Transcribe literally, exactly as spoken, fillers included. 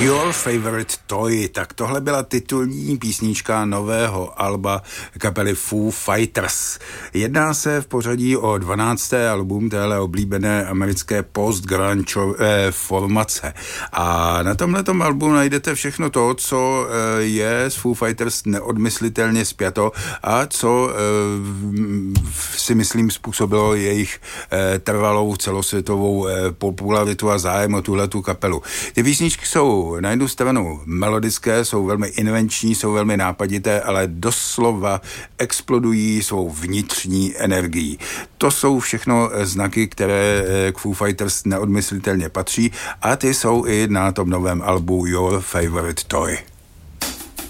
Your Favorite Toy, tak tohle byla titulní písnička nového alba kapely Foo Fighters. Jedná se v pořadí o dvanácté album téhle oblíbené americké post-grunge eh, formace. A na tomhletom albu najdete všechno to, co eh, je s Foo Fighters neodmyslitelně spjato a co eh, si myslím způsobilo jejich eh, trvalou celosvětovou eh, popularitu a zájem o tuhletu kapelu. Ty písničky jsou na jednu stranu melodické, jsou velmi invenční, jsou velmi nápadité, ale doslova explodují svou vnitřní energií. To jsou všechno znaky, které k Foo Fighters neodmyslitelně patří a ty jsou i na tom novém albu Your Favorite Toy.